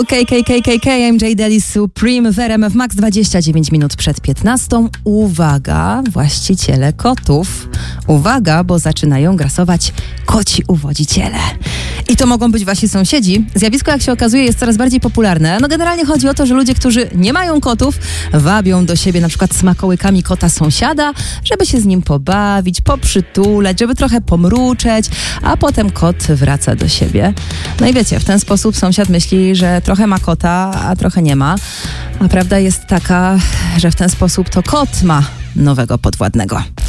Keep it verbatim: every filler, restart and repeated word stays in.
K K K K K, M J Daly Supreme w R M F Max, dwadzieścia dziewięć minut przed piętnastą. Uwaga, właściciele kotów. Uwaga, bo zaczynają grasować koci uwodziciele. I to mogą być wasi sąsiedzi. Zjawisko, jak się okazuje, jest coraz bardziej popularne. No generalnie chodzi o to, że ludzie, którzy nie mają kotów, wabią do siebie na przykład smakołykami kota sąsiada, żeby się z nim pobawić, poprzytulać, żeby trochę pomruczeć, a potem kot wraca do siebie. No i wiecie, w ten sposób sąsiad myśli, że trochę ma kota, a trochę nie ma. A prawda jest taka, że w ten sposób to kot ma nowego podwładnego.